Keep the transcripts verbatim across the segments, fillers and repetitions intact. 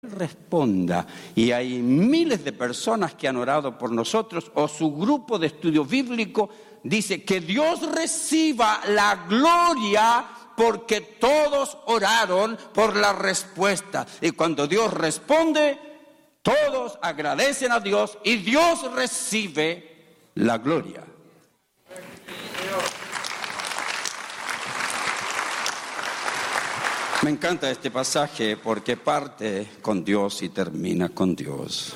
Él responda. Y hay miles de personas que han orado por nosotros, o su grupo de estudio bíblico dice que Dios reciba la gloria porque todos oraron por la respuesta. Y cuando Dios responde, todos agradecen a Dios y Dios recibe la gloria. Me encanta este pasaje porque parte con Dios y termina con Dios.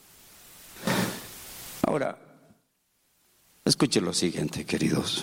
Ahora, escuchen lo siguiente, queridos.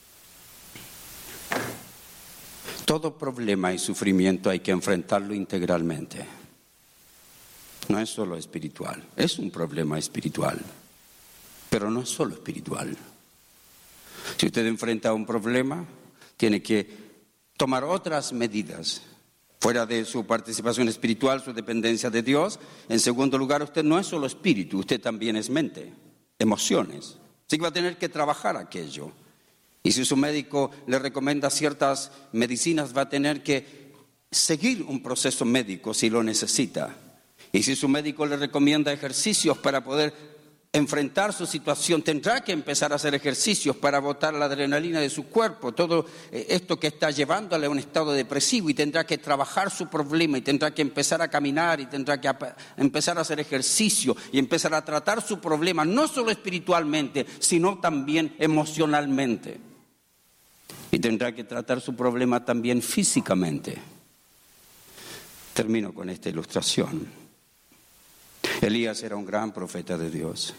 Todo problema y sufrimiento hay que enfrentarlo integralmente. No es solo espiritual, es un problema espiritual, pero no es solo espiritual. Si usted enfrenta un problema, tiene que tomar otras medidas, fuera de su participación espiritual, su dependencia de Dios. En segundo lugar, usted no es solo espíritu, usted también es mente, emociones. Así que va a tener que trabajar aquello. Y si su médico le recomienda ciertas medicinas, va a tener que seguir un proceso médico si lo necesita. Y si su médico le recomienda ejercicios para poder enfrentar su situación, tendrá que empezar a hacer ejercicios para botar la adrenalina de su cuerpo, todo esto que está llevándole a un estado depresivo, y tendrá que trabajar su problema y tendrá que empezar a caminar y tendrá que empezar a hacer ejercicio y empezar a tratar su problema, no solo espiritualmente, sino también emocionalmente. Y tendrá que tratar su problema también físicamente. Termino con esta ilustración. Elías era un gran profeta de Dios.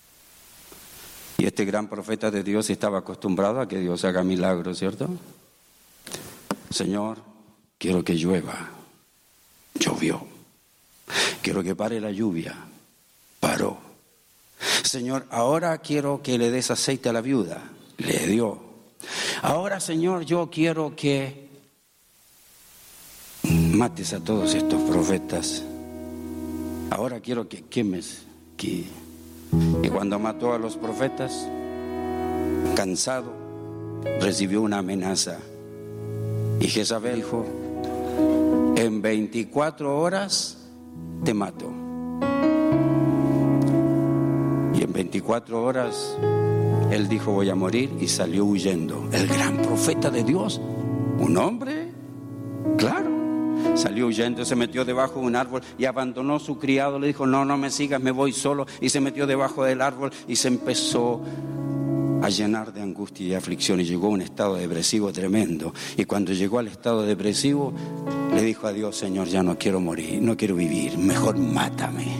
Y este gran profeta de Dios estaba acostumbrado a que Dios haga milagros, ¿cierto? Señor, quiero que llueva. Llovió. Quiero que pare la lluvia. Paró. Señor, ahora quiero que le des aceite a la viuda. Le dio. Ahora, Señor, yo quiero que mates a todos estos profetas. Ahora quiero que quemes. Que... Y cuando mató a los profetas, cansado, recibió una amenaza. Y Jezabel dijo, en veinticuatro horas te mato. Y en veinticuatro horas él dijo, voy a morir, y salió huyendo. El gran profeta de Dios, un hombre, claro. Salió huyendo, se metió debajo de un árbol y abandonó a su criado. Le dijo, no, no me sigas, me voy solo. Y se metió debajo del árbol y se empezó a llenar de angustia y aflicción. Y llegó a un estado depresivo tremendo. Y cuando llegó al estado depresivo, le dijo a Dios, Señor, ya no quiero morir, no quiero vivir, mejor mátame.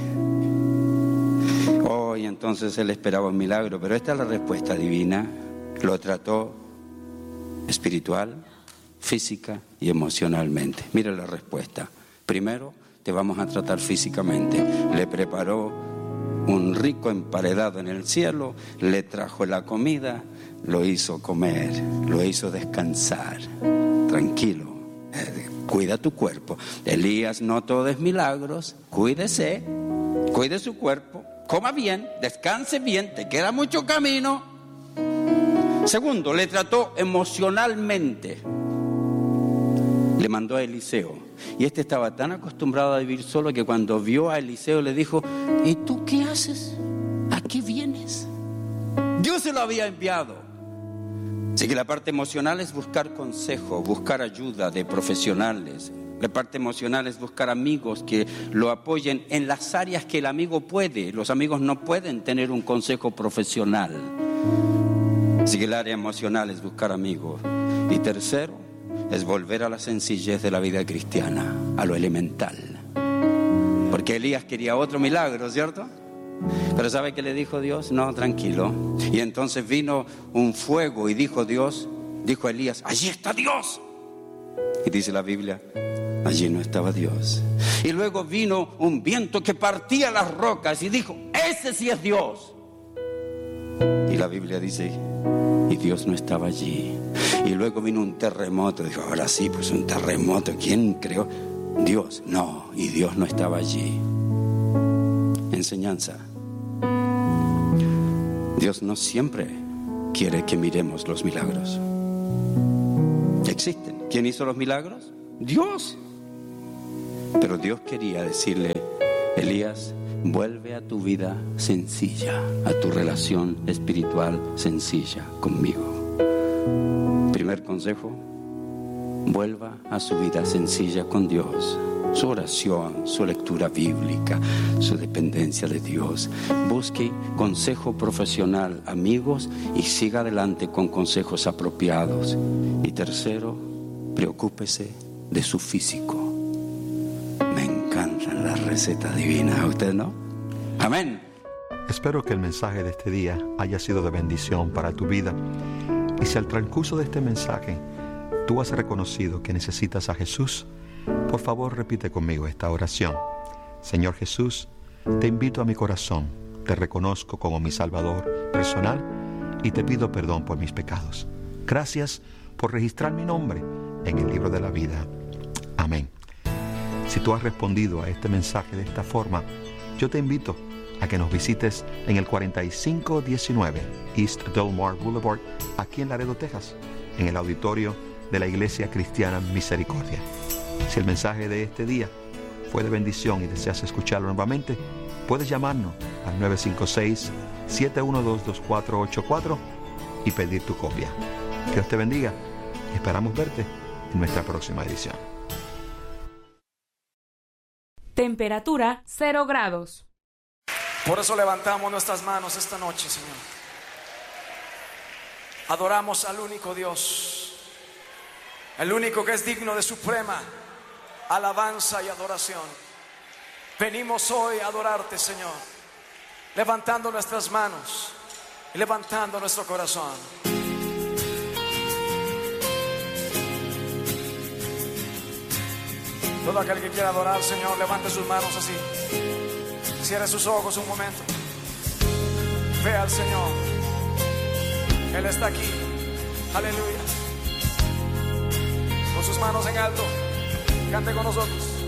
Oh, y entonces él esperaba un milagro, pero esta es la respuesta divina. Lo trató espiritual, física y emocionalmente. Mira la respuesta. Primero, te vamos a tratar físicamente. Le preparó un rico emparedado en el cielo, le trajo la comida, lo hizo comer, lo hizo descansar. Tranquilo, eh, cuida tu cuerpo. Elías no todo es milagros, cuídese, cuide su cuerpo, coma bien, descanse bien, te queda mucho camino. Segundo, le trató emocionalmente. Le mandó a Eliseo, y este estaba tan acostumbrado a vivir solo que cuando vio a Eliseo le dijo, ¿y tú qué haces? ¿A qué vienes? Dios se lo había enviado. Así que la parte emocional es buscar consejo, buscar ayuda de profesionales. La parte emocional es buscar amigos que lo apoyen en las áreas que el amigo puede. Los amigos no pueden tener un consejo profesional. Así que el área emocional es buscar amigos. Y tercero, es volver a la sencillez de la vida cristiana, a lo elemental. Porque Elías quería otro milagro, ¿cierto? Pero ¿sabe qué le dijo Dios? No, tranquilo. Y entonces vino un fuego y dijo Dios, dijo Elías, allí está Dios. Y dice la Biblia, allí no estaba Dios. Y luego vino un viento que partía las rocas y dijo, ese sí es Dios. Y la Biblia dice, y Dios no estaba allí. Y luego vino un terremoto. Dijo, ahora sí, pues un terremoto. ¿Quién creó? Dios. No, y Dios no estaba allí. Enseñanza. Dios no siempre quiere que miremos los milagros. Existen. ¿Quién hizo los milagros? Dios. Pero Dios quería decirle: Elías, vuelve a tu vida sencilla, a tu relación espiritual sencilla conmigo. Primer consejo: vuelva a su vida sencilla con Dios. Su oración, su lectura bíblica, su dependencia de Dios. Busque consejo profesional, amigos, y siga adelante con consejos apropiados. Y tercero, preocúpese de su físico. Me encantan las recetas divinas, ¿a usted no? Amén. Espero que el mensaje de este día haya sido de bendición para tu vida. Y si al transcurso de este mensaje tú has reconocido que necesitas a Jesús, por favor repite conmigo esta oración. Señor Jesús, te invito a mi corazón, te reconozco como mi Salvador personal y te pido perdón por mis pecados. Gracias por registrar mi nombre en el libro de la vida. Amén. Si tú has respondido a este mensaje de esta forma, yo te invito a que nos visites en el cuarenta y cinco diecinueve East Delmar Boulevard, aquí en Laredo, Texas, en el auditorio de la Iglesia Cristiana Misericordia. Si el mensaje de este día fue de bendición y deseas escucharlo nuevamente, puedes llamarnos al nueve cinco seis, siete uno dos, dos cuatro ocho cuatro y pedir tu copia. Que Dios te bendiga y esperamos verte en nuestra próxima edición. Temperatura cero grados. Por eso levantamos nuestras manos esta noche, Señor. Adoramos al único Dios, el único que es digno de suprema alabanza y adoración. Venimos hoy a adorarte, Señor, levantando nuestras manos y levantando nuestro corazón. Todo aquel que quiera adorar al Señor, levante sus manos así. Cierre sus ojos un momento. Ve al Señor. Él está aquí. Aleluya. Con sus manos en alto, cante con nosotros.